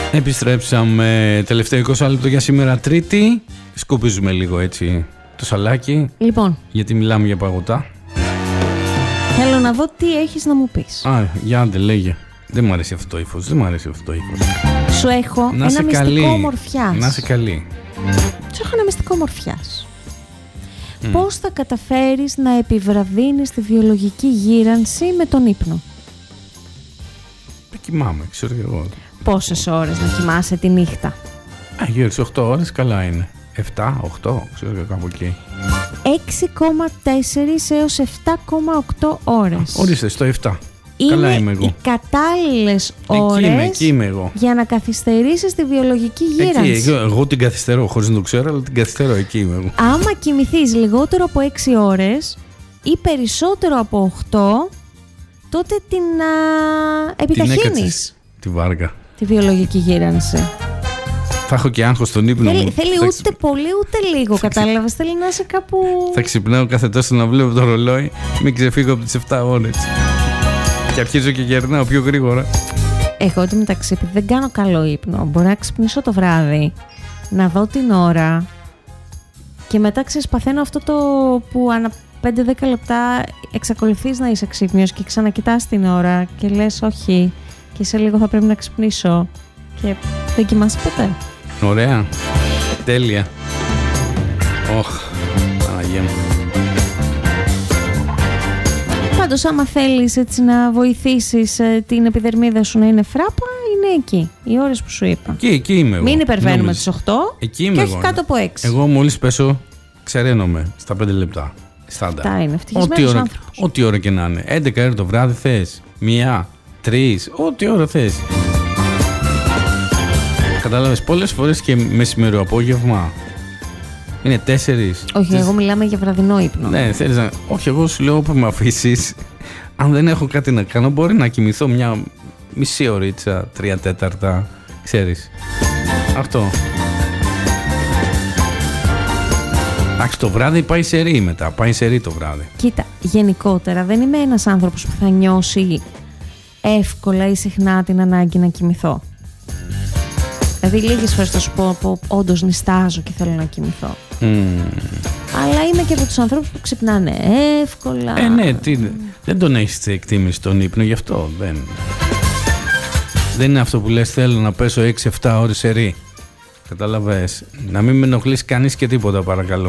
Επιστρέψαμε, τελευταίο 20 λεπτό για σήμερα Τρίτη. Σκουπίζουμε λίγο έτσι το σαλάκι. Λοιπόν, γιατί μιλάμε για παγωτά. θέλω να δω τι έχεις να μου πεις. Για άντε λέγε. Δεν μου αρέσει αυτό το ύφος, Σου έχω να ένα μυστικό καλή. ομορφιάς. Να είσαι καλή. Σου έχω ένα μυστικό ομορφιάς. Πώς θα καταφέρεις να επιβραδύνεις τη βιολογική γύρανση με τον ύπνο? Κοιμάμαι, ξέρω και εγώ. Πόσες ώρες να κοιμάσαι τη νύχτα? Γύρω στις 8 ώρες καλά είναι. 7, 8, ξέρω και κάπου εκεί. 6,4 έως 7,8 ώρες. Ορίστε, στο 7. Καλά είμαι εγώ. Οι κατάλληλες ώρες εκεί είμαι εγώ. για να καθυστερήσεις τη βιολογική γύρανση. Εκεί, εγώ την καθυστερώ, χωρίς να το ξέρω, αλλά την καθυστερώ, εκεί είμαι εγώ. Άμα κοιμηθείς λιγότερο από 6 ώρες ή περισσότερο από 8, τότε την επιταχύνεις. Τη βάρκα. Τη βιολογική γύρανση. Θα έχω και άγχος στον ύπνο μου. Θέλει ούτε πολύ ούτε λίγο, κατάλαβες. Θέλει να είσαι κάπου... Θα ξυπνάω κάθε τόσο να βλέπω το ρολόι, μην ξεφύγω από τις 7 ώρες. Και αρχίζω και γερνάω πιο γρήγορα. Εγώ ότι μεταξύ, επειδή δεν κάνω καλό ύπνο, μπορώ να ξυπνήσω το βράδυ, να δω την ώρα και μετά παθαίνω αυτό το που ανά 5-10 λεπτά εξακολουθείς να είσαι ξύπνιος και ξανακοιτάς την ώρα και λες όχι και σε λίγο θα πρέπει να ξυπνήσω και δεν κοιμάσαι ποτέ. Ωραία. Τέλεια. Παναγία μου. Πάντως άμα θέλεις έτσι να βοηθήσεις την επιδερμίδα σου να είναι φράπα, είναι εκεί οι ώρες που σου είπα. Εκεί είμαι εγώ. Μην υπερβαίνουμε τις 8 εκεί είμαι και εγώ, όχι κάτω από 6. Εγώ μόλις πέσω ξεραίνομαι στα 5 λεπτά. Αυτά είναι ευτυχισμένος άνθρωπος. Ό,τι ώρα και να είναι. 11 ώρα το βράδυ θες, 1, 3, ό,τι ώρα θες. Κατάλαβες, πολλές φορές και μεσημέρο απόγευμα. Είναι 4. Όχι, εγώ μιλάμε για βραδινό ύπνο. Ναι, θέλεις να... Όχι, εγώ σου λέω όπου με αφήσεις. Αν δεν έχω κάτι να κάνω, μπορεί να κοιμηθώ μια μισή ωρίτσα, 3/4. Ξέρεις. Αυτό. Εντάξει, το βράδυ πάει σε ρί μετά. Πάει σε ρί το βράδυ. Κοίτα, γενικότερα δεν είμαι ένας άνθρωπος που θα νιώσει εύκολα ή συχνά την ανάγκη να κοιμηθώ. Δηλαδή λίγες φορές θα σου πω όντως νηστάζω και θέλω να κοιμηθώ. Αλλά είμαι και από τους ανθρώπους που ξυπνάνε εύκολα. Ναι, δεν τον έχεις εκτίμηση τον ύπνο, γι' αυτό δεν είναι αυτό που λες θέλω να πέσω 6-7 ώρες σε ρί. Κατάλαβες. Να μην με ενοχλείς κανείς και τίποτα παρακαλώ.